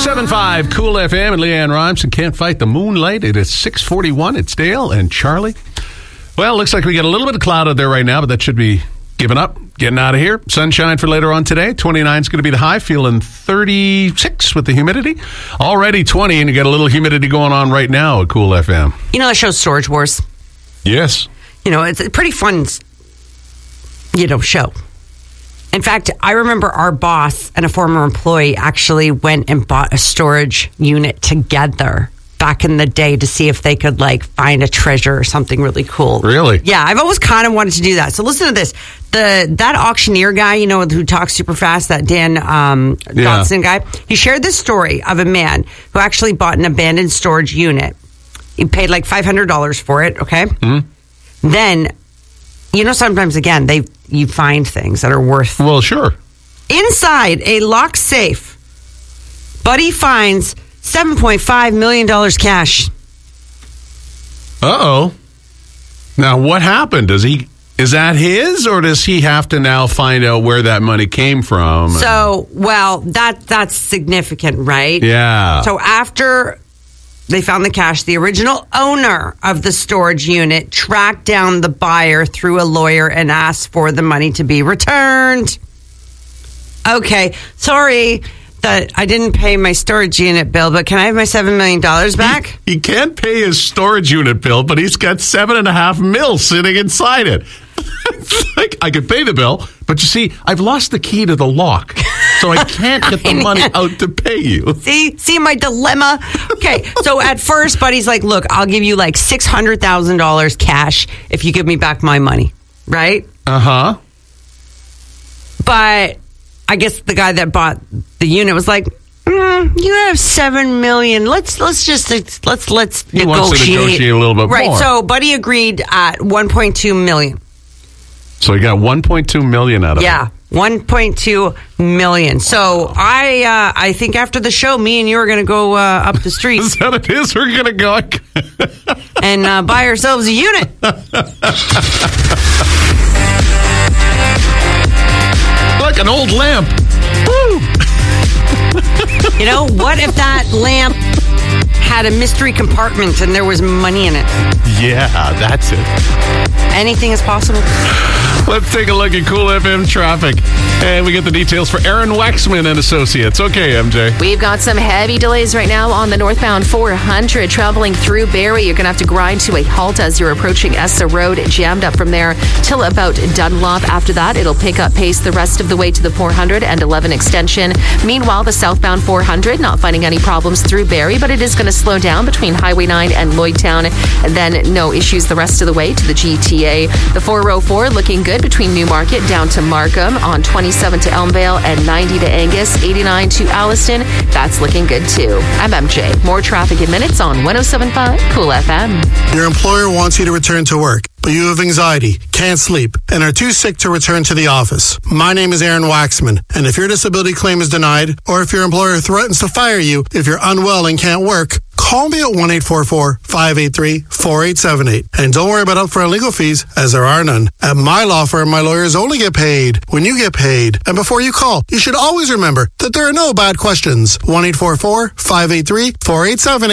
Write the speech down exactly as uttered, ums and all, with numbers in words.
seven point five Cool F M and Leanne Rhymes and Can't Fight the Moonlight. It is six forty-one. It's Dale and Charlie. Well, looks like we got a little bit of cloud out there right now, but that should be giving up, getting out of here. Sunshine for later on today. twenty-nine is going to be the high, feeling thirty-six with the humidity. Already twenty, and you got a little humidity going on right now at Cool F M. You know, that show Storage Wars. Yes. You know, it's a pretty fun, you know, show. In fact, I remember our boss and a former employee actually went and bought a storage unit together back in the day to see if they could, like, find a treasure or something really cool. Really? Yeah, I've always kind of wanted to do that. So listen to this. The That auctioneer guy, you know, who talks super fast, that Dan um, Yeah. Dodson guy, he shared this story of a man who actually bought an abandoned storage unit. He paid like five hundred dollars for it, okay? Mm-hmm. Then, you know, sometimes, again, they you find things that are worth... Well, sure. Inside a locked safe, Buddy finds seven point five million dollars cash. Uh-oh. Now, what happened? Does he... Is that his, or does he have to now find out where that money came from? So, well, that that's significant, right? Yeah. So after they found the cash, the original owner of the storage unit tracked down the buyer through a lawyer and asked for the money to be returned. Okay, sorry that I didn't pay my storage unit bill, but can I have my seven million dollars back? He, he can't pay his storage unit bill, but he's got seven and a half mil sitting inside it. It's like, I could pay the bill, but you see, I've lost the key to the lock, so I can't get the money out to pay you. See, see my dilemma? Okay, so at first, Buddy's like, look, I'll give you like six hundred thousand dollars cash if you give me back my money, right? Uh-huh. But I guess the guy that bought the unit was like, mm, you have seven million. Let's let's just let's let's He negotiate. wants to negotiate a little bit right, more. Right. So Buddy agreed at one point two million. So he got one point two million out of yeah, it. Yeah, one point two million. So I uh, I think after the show, me and you are going to go uh, up the street. Is that it is? We're going to go and uh, buy ourselves a unit. Like an old lamp. Woo! You know, what if that lamp had a mystery compartment and there was money in it? Yeah, that's it. Anything is possible. Let's take a look at Cool F M traffic. And we get the details for Aaron Waxman and Associates. Okay, M J. We've got some heavy delays right now on the northbound four hundred traveling through Barrie. You're going to have to grind to a halt as you're approaching Essa Road, jammed up from there till about Dunlop. After that, it'll pick up pace the rest of the way to the four hundred and eleven extension. Meanwhile, the southbound four hundred not finding any problems through Barrie, but it is going to slow down between Highway nine and Lloydtown. And then no issues the rest of the way to the G T A. The four oh four looking good between Newmarket down to Markham, on twenty-seven to Elmvale and ninety to Angus, eighty-nine to Alliston. That's looking good too. I'm M J. More traffic in minutes on one oh seven point five Cool F M. Your employer wants you to return to work, but you have anxiety, can't sleep, and are too sick to return to the office. My name is Aaron Waxman, and if your disability claim is denied, or if your employer threatens to fire you if you're unwell and can't work, call me at one eight four four, five eight three, four eight seven eight. And don't worry about upfront legal fees, as there are none. At my law firm, my lawyers only get paid when you get paid. And before you call, you should always remember that there are no bad questions. one eight four four, five eight three, four eight seven eight.